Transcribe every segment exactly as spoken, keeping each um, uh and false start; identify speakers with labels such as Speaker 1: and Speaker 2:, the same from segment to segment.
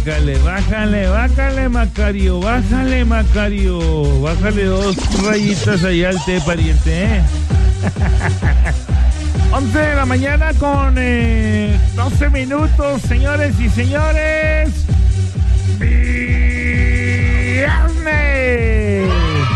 Speaker 1: bájale, bájale, bájale, Macario, bájale, Macario, bájale dos rayitas allá al té, pariente, ¿eh? once de la mañana con eh, doce minutos, señores y señores. ¡Viernes!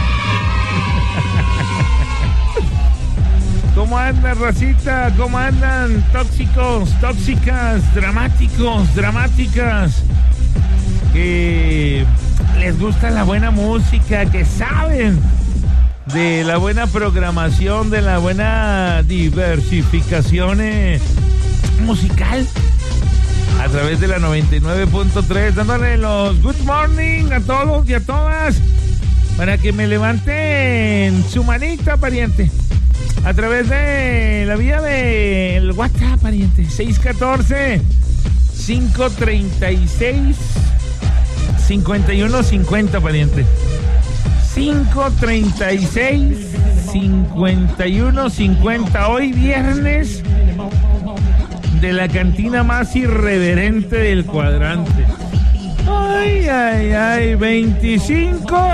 Speaker 1: ¿Cómo andan, racita? ¿Cómo andan, tóxicos, tóxicas, dramáticos, dramáticas? Que les gusta la buena música, que saben de la buena programación, de la buena diversificación eh, musical a través de la noventa y nueve punto tres, dándole los good morning a todos y a todas para que me levanten su manita, pariente, a través de la vía del WhatsApp, pariente, seis uno cuatro, cinco tres seis, cinco uno cinco cero, pariente. cinco tres seis, cinco uno cinco cero. Hoy viernes de la cantina más irreverente del cuadrante. Ay, ay, ay, veinticinco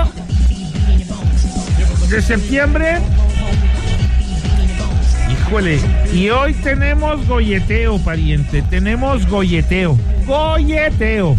Speaker 1: de septiembre. Híjole, y hoy tenemos golleteo, pariente. Tenemos golleteo. Golleteo.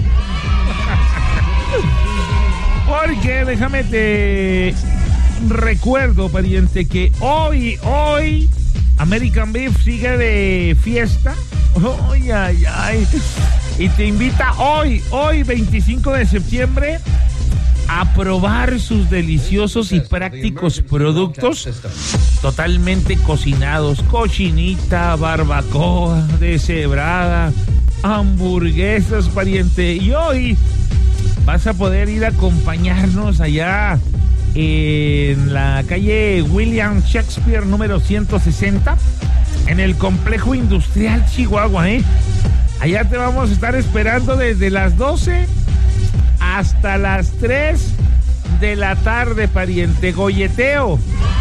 Speaker 1: Porque déjame te recuerdo, pariente, que hoy, hoy, American Beef sigue de fiesta. Ay, ay, ay. Y te invita hoy, hoy, veinticinco de septiembre, a probar sus deliciosos y prácticos productos totalmente cocinados. Cochinita, barbacoa, deshebrada, hamburguesas, pariente. Y hoy vas a poder ir a acompañarnos allá en la calle William Shakespeare número ciento sesenta, en el complejo industrial Chihuahua, ¿eh? Allá te vamos a estar esperando desde las doce hasta las tres de la tarde, pariente. Golleteo.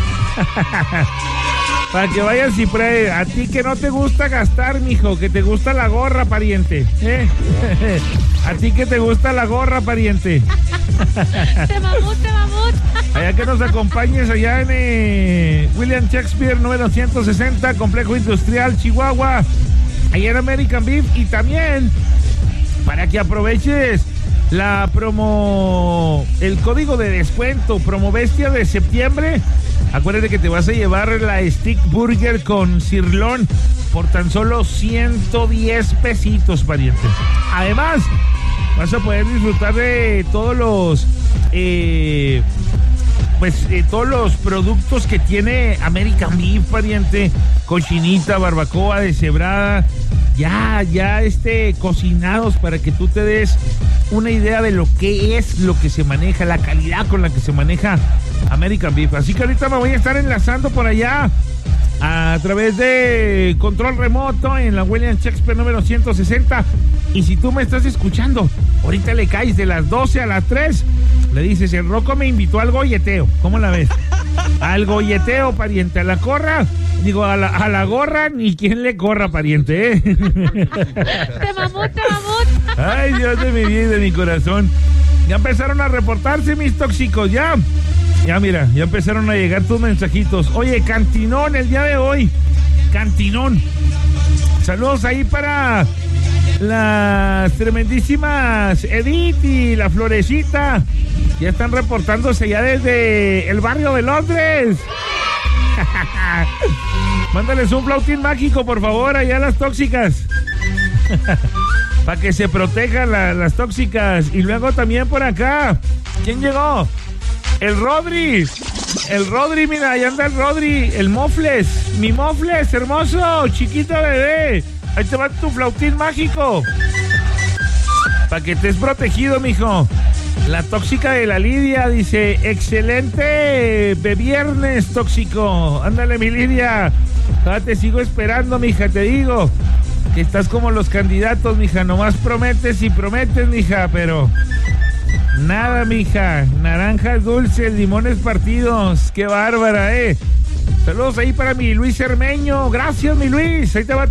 Speaker 1: Para que vayas y pruebes. A ti que no te gusta gastar, mijo, que te gusta la gorra, pariente, ¿eh? A ti que te gusta la gorra, pariente.
Speaker 2: Te mamut, te mamut.
Speaker 1: Allá que nos acompañes allá en eh, William Shakespeare número ciento sesenta, complejo industrial Chihuahua, allá en American Beef. Y también para que aproveches la promo, el código de descuento, promo bestia de septiembre. Acuérdate que te vas a llevar la stick burger con cirlón por tan solo ciento diez pesitos, pariente. Además, vas a poder disfrutar de todos los eh, pues eh, todos los productos que tiene American Beef, pariente. Cochinita, barbacoa, deshebrada, ya, ya este, cocinados para que tú te des una idea de lo que es lo que se maneja, la calidad con la que se maneja American Beef. Así que ahorita me voy a estar enlazando por allá a través de control remoto en la William Shakespeare número ciento sesenta. Y si tú me estás escuchando, ahorita le caes de las doce a las tres, le dices: el Rocco me invitó al golleteo. ¿Cómo la ves? Al golleteo, pariente. A la corra, digo, a la, a la gorra, ni quien le corra, pariente, ¿eh?
Speaker 2: Te mamut, te mamut.
Speaker 1: Ay, Dios de mi vida y de mi corazón. Ya empezaron a reportarse mis tóxicos, ya. Ya, mira, ya empezaron a llegar tus mensajitos. Oye, cantinón el día de hoy. Cantinón. Saludos ahí para las tremendísimas Edith y la Florecita. Ya están reportándose ya desde el barrio de Londres. Mándales un flautín mágico, por favor, allá a las tóxicas. Para que se protejan la, las tóxicas. Y luego también por acá, ¿quién llegó? El Rodri. El Rodri, mira, ahí anda el Rodri. El Mofles. Mi Mofles, hermoso, chiquito bebé. Ahí te va tu flautín mágico. Para que estés protegido, mijo. La tóxica de la Lidia dice: excelente de viernes, tóxico. Ándale, mi Lidia. Todavía te sigo esperando, mija, te digo. Que estás como los candidatos, mija. Nomás prometes y prometes, mija, pero nada, mija. Naranjas dulces, limones partidos. Qué bárbara, eh. Saludos ahí para mi Luis Cermeño. Gracias, mi Luis. Ahí te va